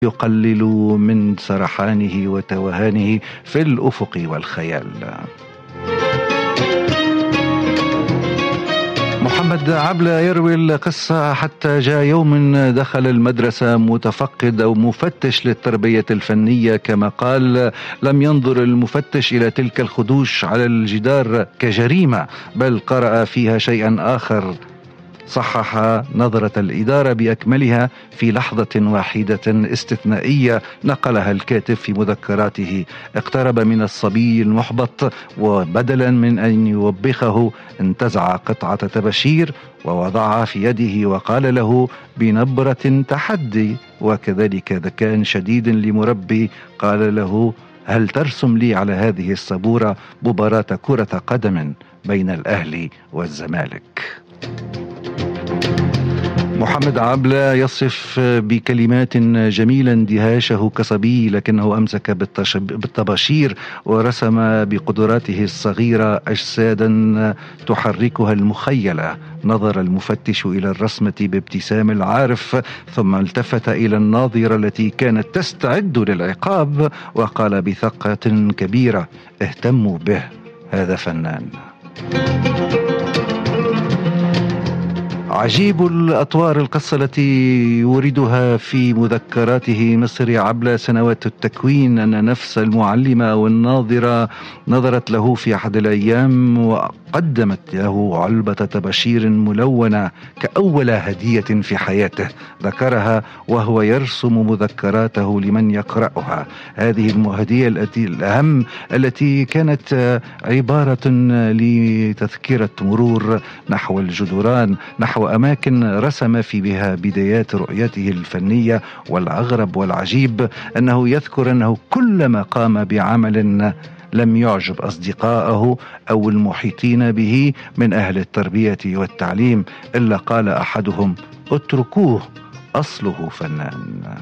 يقلل من سرحانه وتوهانه في الأفق والخيال. محمد عبلة يروي القصة: حتى جاء يوم دخل المدرسة متفقد أو مفتش للتربية الفنية كما قال. لم ينظر المفتش إلى تلك الخدوش على الجدار كجريمة، بل قرأ فيها شيئا آخر. صحح نظرة الإدارة بأكملها في لحظة واحدة استثنائية نقلها الكاتب في مذكراته. اقترب من الصبي المحبط، وبدلا من أن يوبخه انتزع قطعة طباشير ووضعها في يده وقال له بنبرة تحدي وكذلك ذكاء شديد لمربي، قال له: هل ترسم لي على هذه السبورة مباراة كرة قدم بين الأهلي والزمالك؟ محمد عبلة يصف بكلمات جميلة اندهاشه كصبي، لكنه أمسك بالطباشير ورسم بقدراته الصغيرة أجسادا تحركها المخيلة. نظر المفتش إلى الرسمة بابتسام العارف، ثم التفت إلى الناظرة التي كانت تستعد للعقاب وقال بثقة كبيرة: اهتموا به، هذا فنان. عجيب الأطوار القصة التي يوردها في مذكراته مصري عبلة سنوات التكوين أن نفس المعلمة والناظرة نظرت له في أحد الأيام وقدمت له علبة طباشير ملونة كأول هدية في حياته، ذكرها وهو يرسم مذكراته لمن يقرأها. هذه الهدية الأهم التي كانت عبارة لتذكرة مرور نحو الجدران، نحو أماكن رسم في بها بدايات رؤيته الفنية. والأغرب والعجيب أنه يذكر أنه كلما قام بعمل لم يعجب أصدقائه أو المحيطين به من أهل التربية والتعليم إلا قال أحدهم: اتركوه، أصله فنان.